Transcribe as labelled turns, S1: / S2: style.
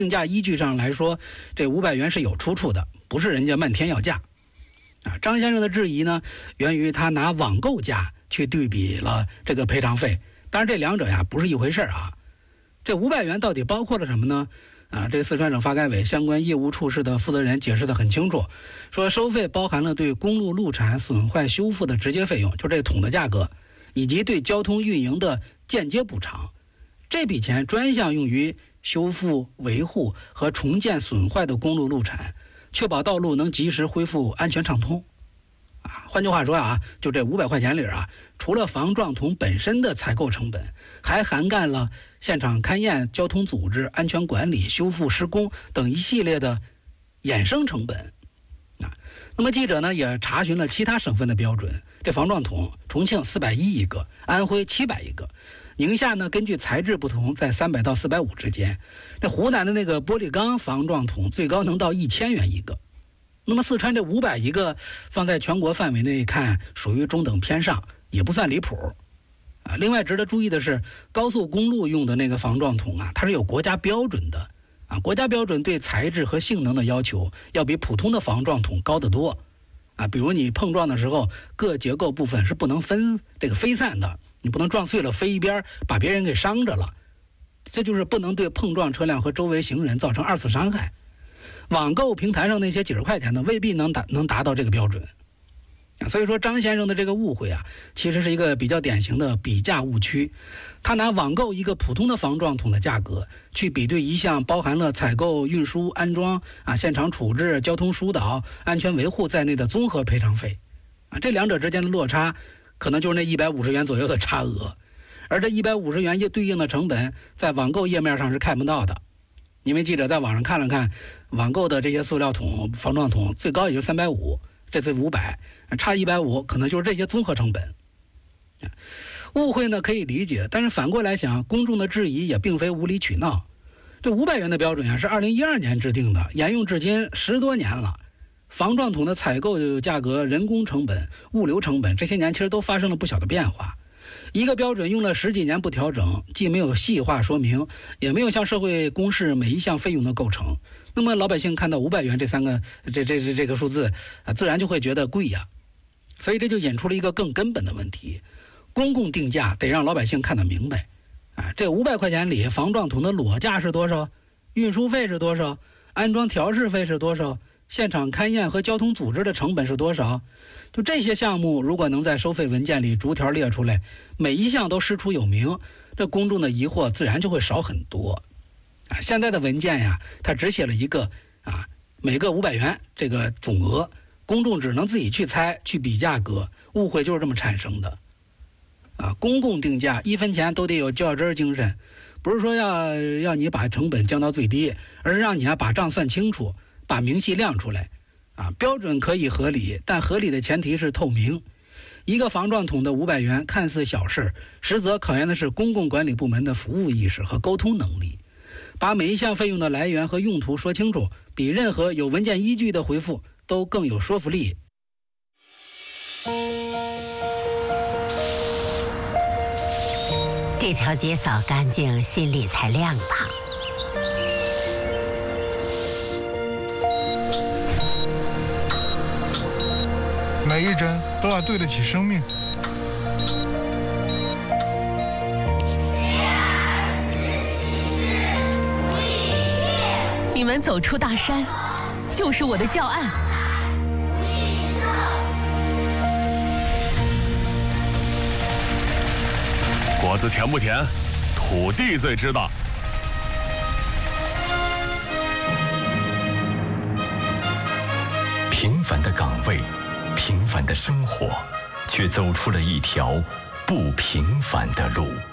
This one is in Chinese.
S1: 定价依据上来说，这500元是有出处的，不是人家漫天要价。张先生的质疑呢，源于他拿网购价去对比了这个赔偿费，当然这两者呀不是一回事啊。这500元到底包括了什么呢？这四川省发改委相关业务处室的负责人解释得很清楚，说收费包含了对公路路产损坏修复的直接费用，就这桶的价格，以及对交通运营的间接补偿。这笔钱专项用于修复、维护和重建损坏的公路路产，确保道路能及时恢复安全畅通。换句话说就这500块钱里除了防撞桶本身的采购成本，还涵盖了现场勘验、交通组织、安全管理、修复施工等一系列的衍生成本。那么记者呢也查询了其他省份的标准，这防撞桶，重庆410一个，安徽700一个，宁夏呢根据材质不同在300到450之间，这湖南的那个玻璃钢防撞桶最高能到1000元一个。那么四川这500一个放在全国范围内看属于中等偏上，也不算离谱。另外值得注意的是，高速公路用的那个防撞桶它是有国家标准的国家标准对材质和性能的要求要比普通的防撞桶高得多比如你碰撞的时候，各结构部分是不能飞散的，你不能撞碎了飞一边把别人给伤着了，这就是不能对碰撞车辆和周围行人造成2次伤害。网购平台上那些几十块钱的未必能达到这个标准。所以说张先生的这个误会其实是一个比较典型的比价误区。他拿网购一个普通的防撞桶的价格去比对一项包含了采购、运输、安装现场处置、交通疏导、安全维护在内的综合赔偿费这两者之间的落差可能就是那150元左右的差额，而这150元对应的成本在网购页面上是看不到的。因为记者在网上看了看网购的这些塑料桶、防撞桶，最高也就350，这次500，差150，可能就是这些综合成本。误会呢可以理解，但是反过来想，公众的质疑也并非无理取闹。这500元的标准是2012年制定的，沿用至今10多年了。防撞桶的采购价格、人工成本、物流成本，这些年其实都发生了不小的变化。一个标准用了10几年不调整，既没有细化说明，也没有向社会公示每一项费用的构成，那么老百姓看到500元这个数字自然就会觉得贵所以这就引出了一个更根本的问题，公共定价得让老百姓看得明白这500块钱里防撞桶的裸价是多少，运输费是多少，安装调试费是多少，现场勘验和交通组织的成本是多少，就这些项目如果能在收费文件里逐条列出来，每一项都师出有名，这公众的疑惑自然就会少很多现在的文件它只写了一个每个500元这个总额，公众只能自己去猜去比价格，误会就是这么产生的公共定价1分钱都得有较真精神，不是说要你把成本降到最低，而是让你把账算清楚，把明细亮出来标准可以合理，但合理的前提是透明。一个防撞桶的500元看似小事，实则考验的是公共管理部门的服务意识和沟通能力。把每一项费用的来源和用途说清楚，比任何有文件依据的回复都更有说服力。
S2: 这条街扫干净，心里才亮堂。
S3: 每一针都要对得起生命。
S4: 你们走出大山，就是我的教案。
S5: 果子甜不甜，土地最知道。
S6: 平凡的岗位，平凡的生活，却走出了一条不平凡的路。